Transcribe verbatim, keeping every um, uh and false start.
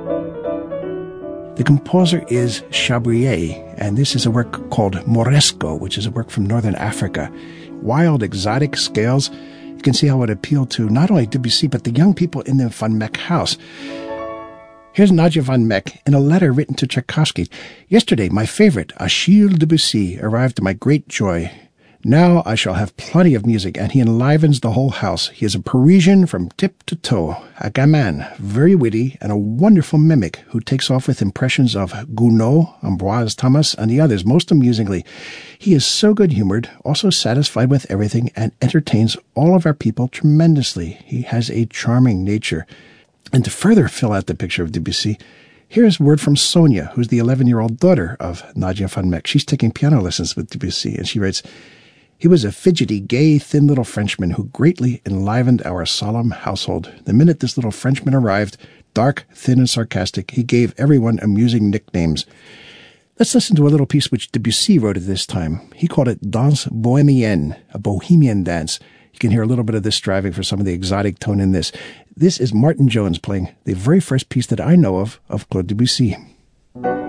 The composer is Chabrier, and this is a work called Moresco, which is a work from northern Africa. Wild, exotic scales. You can see how it appealed to not only Debussy, but the young people in the Van Meck house. Here's Nadia Van Meck in a letter written to Tchaikovsky. Yesterday, my favorite, Achille Debussy, arrived to my great joy. Now I shall have plenty of music, and he enlivens the whole house. He is a Parisian from tip to toe, a gamin, very witty, and a wonderful mimic who takes off with impressions of Gounod, Ambroise Thomas, and the others most amusingly. He is so good-humored, also satisfied with everything, and entertains all of our people tremendously. He has a charming nature. And to further fill out the picture of Debussy, here's word from Sonia, who's the eleven-year-old daughter of Nadia Van Meck. She's taking piano lessons with Debussy, and she writes, "He was a fidgety, gay, thin little Frenchman who greatly enlivened our solemn household. The minute this little Frenchman arrived, dark, thin, and sarcastic, he gave everyone amusing nicknames." Let's listen to a little piece which Debussy wrote at this time. He called it Danse Bohémienne, a bohemian dance. You can hear a little bit of this striving for some of the exotic tone in this. This is Martin Jones playing the very first piece that I know of of Claude Debussy.